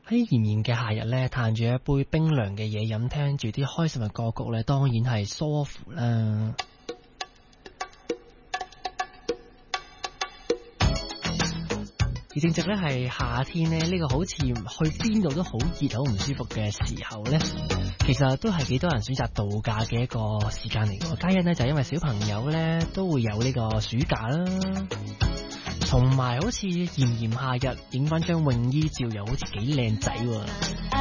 喺炎炎嘅夏日咧，嘆住一杯冰涼嘅嘢飲，聽住啲開心嘅歌曲咧，當然係舒服啦。而正值咧係夏天咧，呢個好似去邊度都好熱好唔舒服嘅時候咧，其實都係幾多人選擇度假嘅一個時間嚟嘅。皆因呢，就係因為小朋友咧都會有呢個暑假啦，同埋好似炎炎夏日影翻張泳衣照又好似幾靚仔喎。